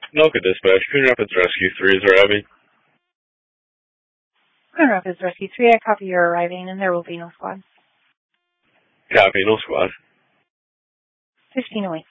Nelka Dispatch, Coon Rapids Rescue 3 is arriving. Coon Rapids Rescue 3, I copy you're arriving, and there will be no squad. Copy, no squad. 15 away.